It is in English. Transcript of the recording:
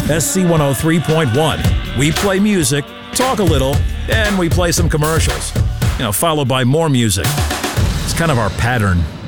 SC103.1. We play music, talk a little, and we play some commercials. Followed by more music. It's kind of our pattern.